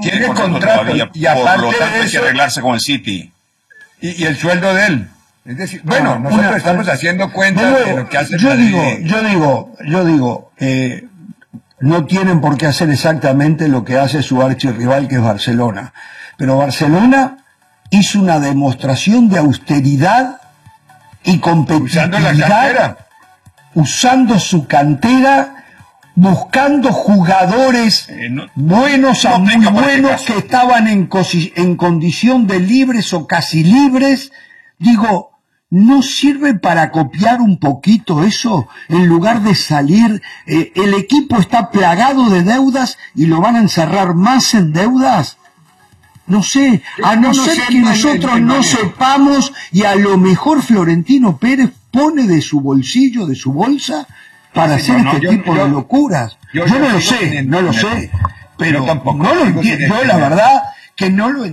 tiene contrato todavía, y aparte por lo tanto de hay que eso, arreglarse con el City. y el sueldo de él. Es decir, bueno, nosotros estamos haciendo cuenta de lo que hace yo digo, no tienen por qué hacer exactamente lo que hace su archirrival, que es Barcelona. Pero Barcelona hizo una demostración de austeridad y usando la competitividad, cantera. usando su cantera, buscando jugadores buenos a muy buenos que estaban en condición de libres o casi libres. Digo, ¿no sirve para copiar un poquito eso? En lugar de salir, el equipo está plagado de deudas y lo van a encerrar más en deudas. No sé, a no ser que nosotros no sepamos, y a lo mejor Florentino Pérez pone de su bolsillo, de su bolsa, para hacer este tipo de locuras. Yo no lo sé, pero no lo entiendo. Yo la verdad que no lo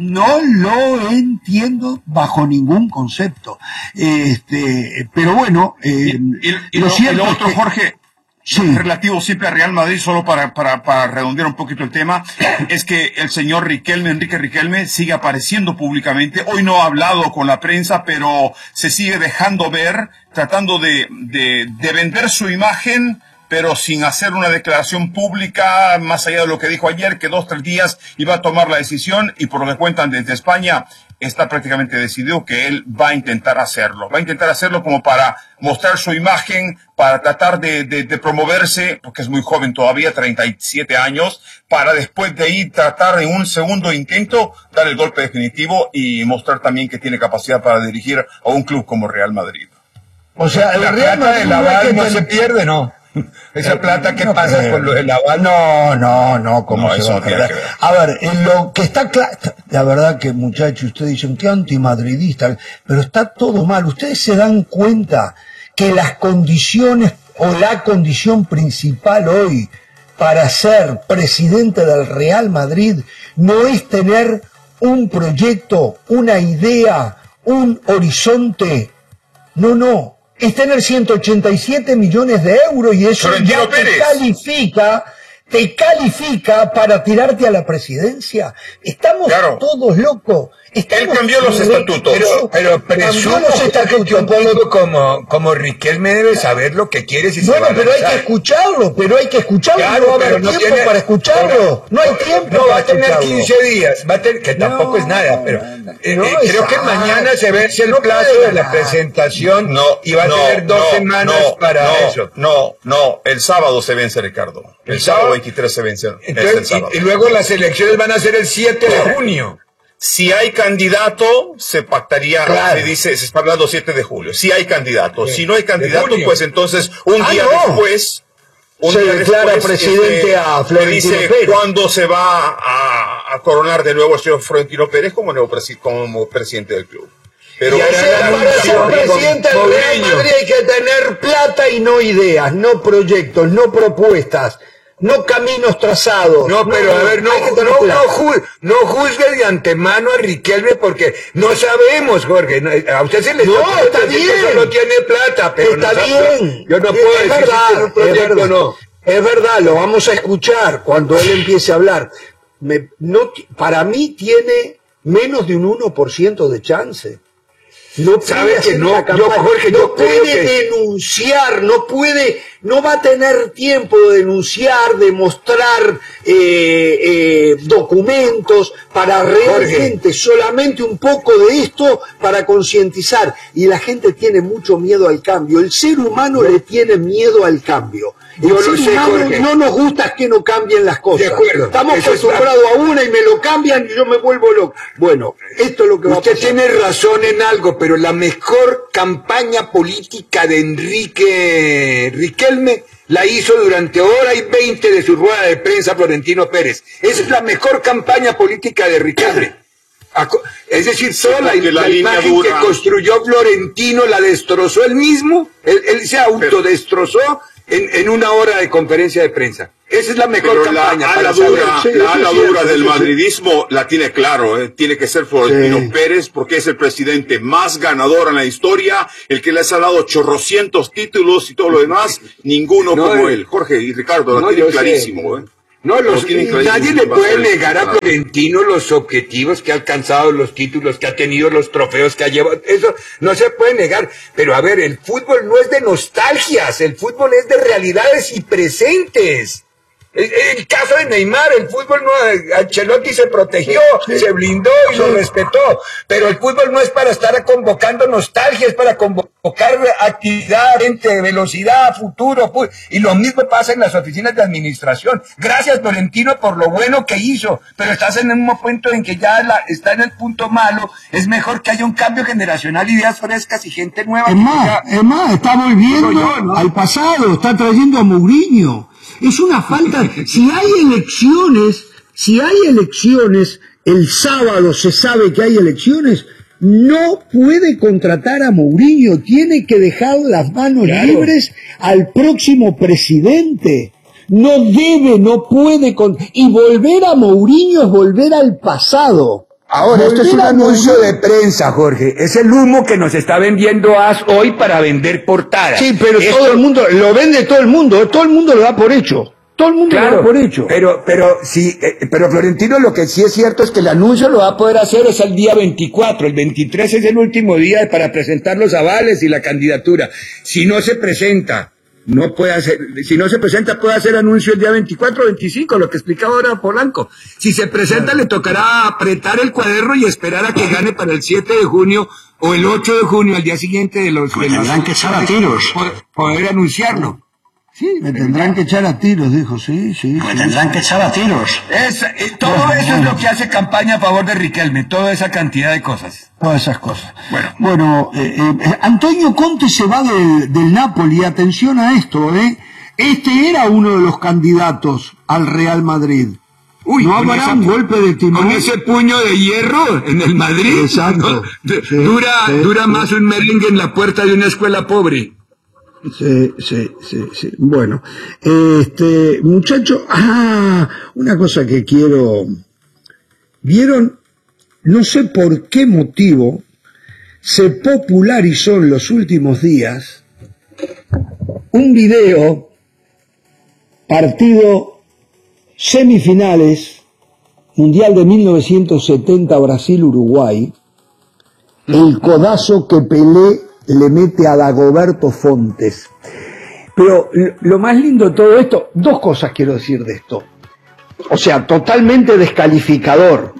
entiendo bajo ningún concepto. Pero bueno, lo otro, Jorge, sí, relativo siempre a Real Madrid, solo para redondear un poquito el tema, es que el señor Enrique Riquelme, sigue apareciendo públicamente. Hoy no ha hablado con la prensa, pero se sigue dejando ver, tratando de vender su imagen, pero sin hacer una declaración pública, más allá de lo que dijo ayer, que 2-3 días iba a tomar la decisión, y por lo que cuentan desde España, está prácticamente decidido que él va a intentar hacerlo. Va a intentar hacerlo como para mostrar su imagen, para tratar de promoverse, porque es muy joven todavía, 37 años, para después de ahí tratar en un segundo intento dar el golpe definitivo y mostrar también que tiene capacidad para dirigir a un club como Real Madrid. O sea, el Real Madrid no se pierde, ¿no? Esa plata que pasa con lo del aval, no, ¿cómo se va a perder? A ver, en lo que está claro, la verdad que, muchachos, ustedes dicen que antimadridista, pero está todo mal. Ustedes se dan cuenta que las condiciones, o la condición principal hoy para ser presidente del Real Madrid, no es tener un proyecto, una idea, un horizonte. No. Es tener 187 millones de euros, y eso ya te califica para tirarte a la presidencia. Estamos todos locos. Él cambió los estatutos. Pero presumo que un poco como Riquelme debe saber lo que quiere, si bueno, pero hay que escucharlo, Claro, no va a haber tiempo para escucharlo. No hay tiempo. No, va a tener 15 días, que tampoco es nada, pero creo que mañana se vence el plazo de la presentación, y va a tener 2 semanas para eso. No, el sábado se vence, Ricardo. El sábado 23 se vence. Entonces, y luego las elecciones van a ser el 7 de junio. Si hay candidato, se pactaría, se está hablando 7 de julio. Si hay candidato. Si no hay candidato, pues entonces un día después se declara presidente a Florentino Pérez. ¿Cuándo se va a coronar de nuevo el señor Florentino Pérez como presidente del club? Pero para ser presidente del Real Madrid hay que tener plata y no ideas, no proyectos, no propuestas, no caminos trazados. No, pero a ver, no juzgue de antemano a Riquelme, porque no sabemos, Jorge. A usted se le está bien. No tiene plata, pero está bien. Yo no puedo decir si tiene un proyecto o no. Es verdad, lo vamos a escuchar cuando él empiece a hablar. Para mí tiene menos de un 1% de chance. No sabe que Jorge, no puede denunciar, no va a tener tiempo de denunciar, de mostrar documentos para realmente, solamente un poco de esto para concientizar. Y la gente tiene mucho miedo al cambio. El ser humano le tiene miedo al cambio. No nos gusta que no cambien las cosas. De acuerdo. Estamos acostumbrados a una y me lo cambian y yo me vuelvo loco. Bueno, esto es lo que va a pasar. Usted tiene razón en algo, pero la mejor campaña política de Enrique Riquelme la hizo durante hora y 20 de su rueda de prensa Florentino Pérez. Esa es la mejor campaña política de Riquelme. Es decir, toda la imagen que construyó Florentino la destrozó él mismo. Él se autodestrozó en una hora de conferencia de prensa. Esa es la mejor campaña. La ala dura del madridismo la tiene claro, tiene que ser Florentino Pérez, porque es el presidente más ganador en la historia, el que les ha dado chorrocientos títulos y todo lo demás, ninguno como él. Jorge y Ricardo, lo tiene clarísimo. No, nadie le puede negar a Florentino los objetivos que ha alcanzado, los títulos que ha tenido, los trofeos que ha llevado. Eso no se puede negar. Pero a ver, el fútbol no es de nostalgias, el fútbol es de realidades y presentes. El caso de Neymar, el fútbol no, Ancelotti se protegió, se blindó y lo respetó, pero el fútbol no es para estar convocando nostalgia, es para convocar actividad, gente, velocidad, futuro, y lo mismo pasa en las oficinas de administración. Gracias, Florentino, por lo bueno que hizo, pero estás en un momento en que ya está en el punto malo. Es mejor que haya un cambio generacional, ideas frescas y gente nueva. Es más, está volviendo al pasado, está trayendo a Mourinho. Es una falta. Si hay elecciones, el sábado se sabe que hay elecciones, no puede contratar a Mourinho, tiene que dejar las manos libres al próximo presidente. No puede, y volver a Mourinho es volver al pasado. Ahora, esto es un anuncio de prensa, Jorge. Es el humo que nos está vendiendo AS hoy para vender portadas. Sí, pero todo el mundo, lo vende todo el mundo lo da por hecho. Todo el mundo lo da por hecho. Pero Florentino, lo que sí es cierto es que el anuncio lo va a poder hacer es el día 24. El 23 es el último día para presentar los avales y la candidatura. Si no se presenta, puede hacer anuncio el día 24 o 25, lo que explicaba ahora Polanco. Si se presenta, le tocará apretar el cuaderno y esperar a que gane para el 7 de junio o el 8 de junio, al día siguiente de los... Me tendrán que echar a tiros. Poder anunciarlo. Sí, me tendrán que echar a tiros, dijo, sí. Me tendrán que echar a tiros. Todo eso es lo que hace campaña a favor de Riquelme, toda esa cantidad de cosas. Todas esas cosas. Bueno, Antonio Conte se va del Napoli, atención a esto, Este era uno de los candidatos al Real Madrid. Uy, no habrá un golpe de timón. Con ese puño de hierro en el Madrid. Exacto. Dura más un merengue en la puerta de una escuela pobre. Sí. Bueno, muchacho, una cosa que quiero... ¿Vieron? No sé por qué motivo se popularizó en los últimos días un video, partido semifinales, Mundial de 1970, Brasil-Uruguay, el codazo que Pelé le mete a Dagoberto Fontes. Pero lo más lindo de todo esto, dos cosas quiero decir de esto. O sea, totalmente descalificador,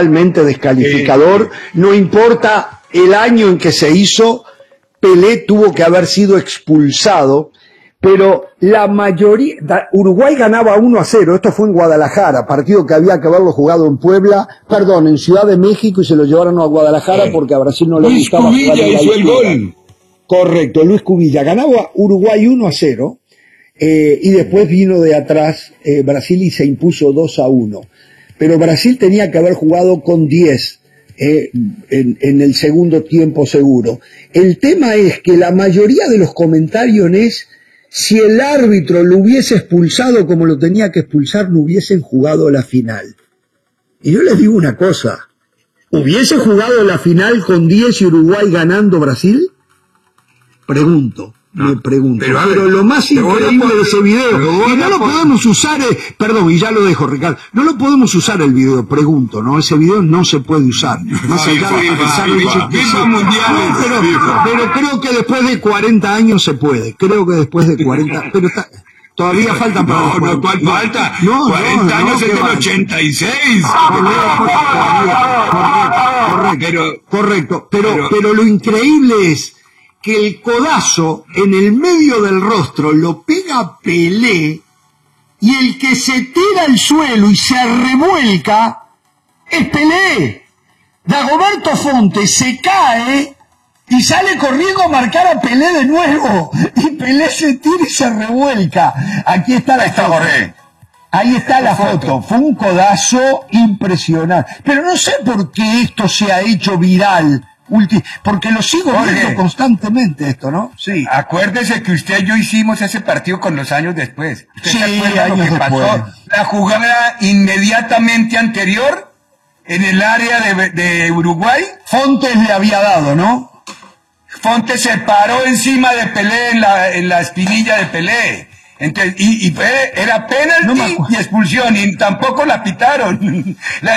no importa el año en que se hizo, Pelé tuvo que haber sido expulsado, pero la mayoría, Uruguay ganaba 1-0, esto fue en Guadalajara, partido que había que haberlo jugado en Ciudad de México, y se lo llevaron a Guadalajara porque a Brasil no le gustaba jugar. Luis Cubilla hizo el gol. Correcto, Luis Cubilla. Ganaba Uruguay 1-0, y después vino de atrás Brasil y se impuso 2-1. Pero Brasil tenía que haber jugado con 10 en el segundo tiempo seguro. El tema es que la mayoría de los comentarios es: si el árbitro lo hubiese expulsado como lo tenía que expulsar, no hubiesen jugado la final. Y yo les digo una cosa: ¿hubiese jugado la final con 10 y Uruguay ganando Brasil? Me pregunto. Pero lo más increíble de ese video, y no lo podemos usar, y ya lo dejo, Ricardo, no lo podemos usar el video, pregunto, ¿no? Ese video no se puede usar. Más allá de pensar pero creo que después de 40 años se puede. Pero todavía faltan para... ¿Cuál falta? 40 años es del 86. Correcto. Pero lo increíble es que el codazo en el medio del rostro lo pega Pelé, y el que se tira al suelo y se revuelca es Pelé. Dagoberto Fontes se cae y sale corriendo a marcar a Pelé de nuevo, y Pelé se tira y se revuelca. Aquí está la foto. Ahí está la foto. Fue un codazo impresionante. Pero no sé por qué esto se ha hecho viral. Porque lo sigo viendo constantemente esto, ¿no? Sí. Acuérdese que usted y yo hicimos ese partido con los años después. ¿Usted se acuerda lo que pasó? La jugada inmediatamente anterior en el área de Uruguay. Fontes le había dado, ¿no? Fontes se paró encima de Pelé en la espinilla de Pelé. Entonces, era penalti y expulsión, y tampoco la pitaron.